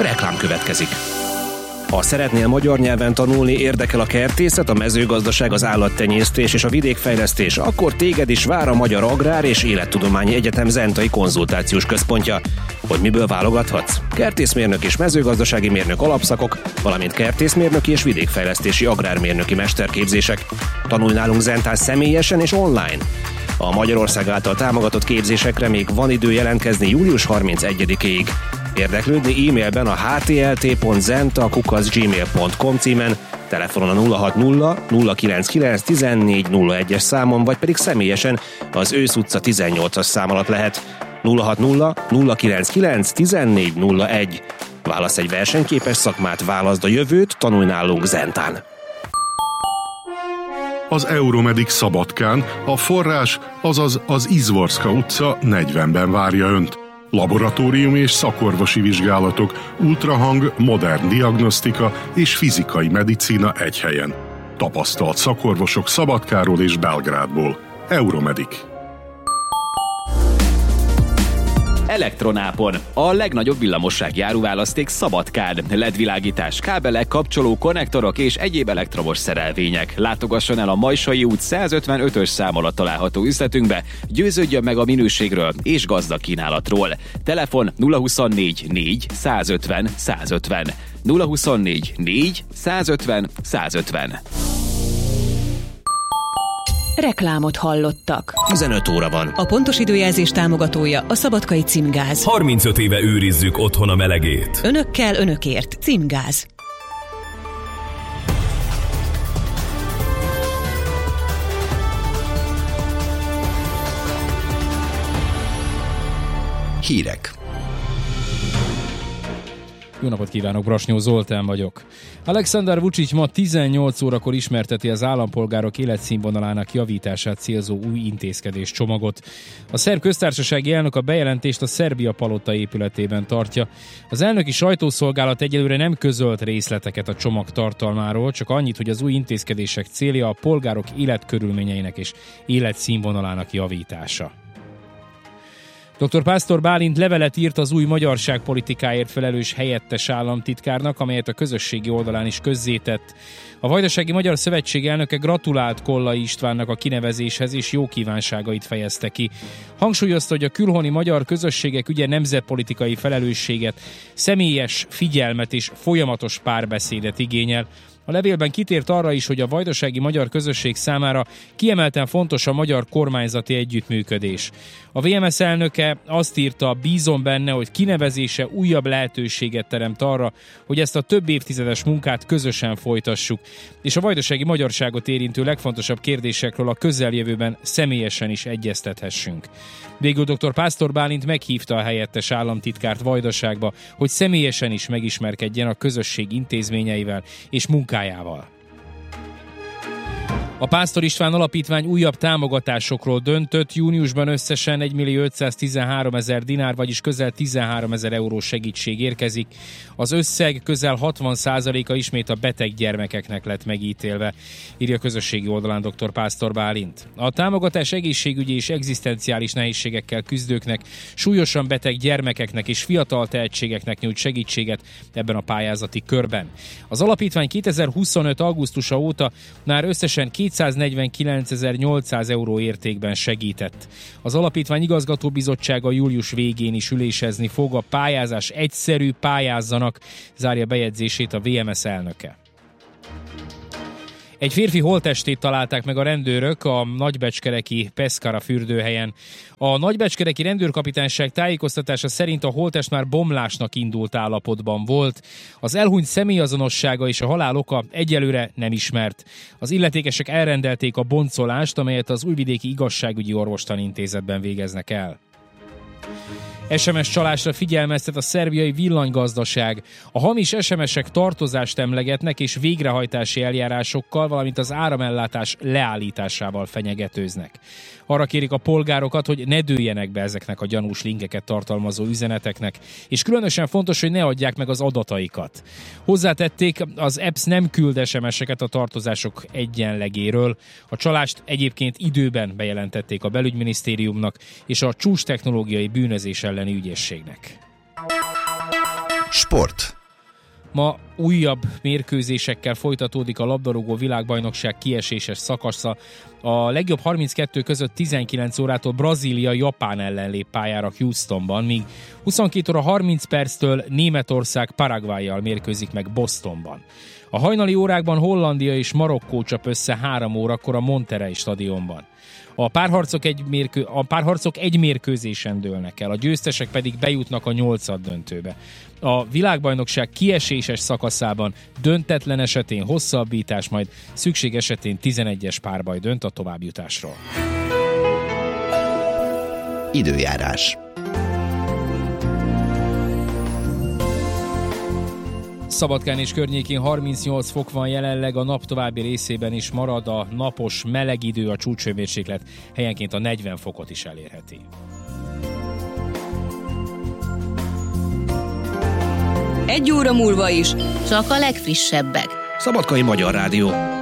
Reklám következik. Ha szeretnél magyar nyelven tanulni, érdekel a kertészet, a mezőgazdaság, az állattenyésztés és a vidékfejlesztés, akkor téged is vár a Magyar Agrár és Élettudományi Egyetem Zentai Konzultációs Központja. Hogy miből válogathatsz? Kertészmérnök és mezőgazdasági mérnök alapszakok, valamint kertészmérnöki és vidékfejlesztési agrármérnöki mesterképzések. Tanulj nálunk Zentán személyesen és online. A Magyarország által támogatott képzésekre még van idő jelentkezni július 31-ig. Érdeklődni e-mailben a htlt.zenta@gmail.com címen, telefonon a 060 099 1401-es számon, vagy pedig személyesen az Ősz utca 18-as szám alatt lehet. 060 099 1401. Válasz egy versenyképes szakmát, válaszd a jövőt, tanulj nálunk Zentán. Az Euromedic Szabadkán a forrás, azaz az Izvorska utca 40-ben várja Önt. Laboratóriumi és szakorvosi vizsgálatok, ultrahang, modern diagnosztika és fizikai medicína egy helyen. Tapasztalt szakorvosok Szabadkáról és Belgrádból. Euromedic. Elektronápon. A legnagyobb villamossági áruválaszték Szabadkán. LED-világítás, kábelek, kapcsoló, konnektorok és egyéb elektromos szerelvények. Látogasson el a Majsai út 155-ös szám alatt található üzletünkbe, győződjön meg a minőségről és gazdag kínálatról. Telefon 024 4 150 150. 024 4 150 150. Reklámot hallottak. 15 óra van. A pontos időjelzés támogatója a Szabadkai Címgáz. 35 éve őrizzük otthon a melegét. Önökkel, önökért. Címgáz. Hírek. Jó napot kívánok, Brasnyó Zoltán vagyok. Alexander Vučić ma 18 órakor ismerteti az állampolgárok életszínvonalának javítását célzó új intézkedéscsomagot. A szerb köztársasági elnök a bejelentést a Szerbia Palota épületében tartja. Az elnöki sajtószolgálat egyelőre nem közölt részleteket a csomag tartalmáról, csak annyit, hogy az új intézkedések célja a polgárok életkörülményeinek és életszínvonalának javítása. Dr. Pásztor Bálint levelet írt az új magyarságpolitikáért felelős helyettes államtitkárnak, amelyet a közösségi oldalán is közzétett. A Vajdasági Magyar Szövetség elnöke gratulált Kollai Istvánnak a kinevezéshez és jó kívánságait fejezte ki. Hangsúlyozta, hogy a külhoni magyar közösségek ügye nemzetpolitikai felelősséget, személyes figyelmet és folyamatos párbeszédet igényel. A levélben kitért arra is, hogy a vajdasági magyar közösség számára kiemelten fontos a magyar kormányzati együttműködés. A VMS elnöke azt írta, bízom benne, hogy kinevezése újabb lehetőséget teremt arra, hogy ezt a több évtizedes munkát közösen folytassuk, és a vajdasági magyarságot érintő legfontosabb kérdésekről a közeljövőben személyesen is egyeztethessünk. Végül dr. Pásztor Bálint meghívta a helyettes államtitkárt Vajdaságba, hogy személyesen is megismerkedjen a közösség intézményeivel és munkájával. A Pásztor István Alapítvány újabb támogatásokról döntött. Júniusban összesen 1.513.000 dinár, vagyis közel 13.000 eurós segítség érkezik. Az összeg közel 60%-a ismét a beteg gyermekeknek lett megítélve, írja a közösségi oldalán dr. Pásztor Bálint. A támogatás egészségügyi és egzisztenciális nehézségekkel küzdőknek, súlyosan beteg gyermekeknek és fiatal tehetségeknek nyújt segítséget ebben a pályázati körben. Az alapítvány 2025. augusztusa óta már összesen 249.800 euró értékben segített. Az alapítvány igazgatóbizottsága július végén is ülésezni fog. A pályázás egyszerű, pályázzanak, zárja bejegyzését a VMS elnöke. Egy férfi holttestét találták meg a rendőrök a nagybecskereki Peszkara fürdőhelyen. A nagybecskereki rendőrkapitányság tájékoztatása szerint a holttest már bomlásnak indult állapotban volt. Az elhunyt személyazonossága és a halál oka egyelőre nem ismert. Az illetékesek elrendelték a boncolást, amelyet az Újvidéki Igazságügyi Orvostanintézetben végeznek el. SMS csalásra figyelmeztet a szerbiai villanygazdaság. A hamis SMS-ek tartozást emlegetnek és végrehajtási eljárásokkal, valamint az áramellátás leállításával fenyegetőznek. Arra kérik a polgárokat, hogy ne dőljenek be ezeknek a gyanús linkeket tartalmazó üzeneteknek, és különösen fontos, hogy ne adják meg az adataikat. Hozzátették, az apps nem küld SMS-eket a tartozások egyenlegéről. A csalást egyébként időben bejelentették a belügyminisztériumnak és a csúcs technológiai bűnözés elleni ügyészségnek. Sport. Ma újabb mérkőzésekkel folytatódik a labdarúgó világbajnokság kieséses szakasza. A legjobb 32 között 19 órától Brazília Japán ellen lép pályára Houstonban, míg 22 óra 30 perctől Németország Paraguayyal mérkőzik meg Bostonban. A hajnali órákban Hollandia és Marokkó csap össze 3 órakor a Monterrey stadionban. A párharcok egy mérkőzésen dőlnek el, a győztesek pedig bejutnak a 8-döntőbe. A világbajnokság kieséses szakaszában döntetlen esetén hosszabbítás, majd szükség esetén 11-es párbaj dönt a továbbjutásról. Időjárás. Szabadkán és környékén 38 fok van jelenleg, a nap további részében is marad a napos meleg idő, a csúcshőmérséklet helyenként a 40 fokot is elérheti. Egy óra múlva is csak a legfrissebbek. Szabadkai Magyar Rádió.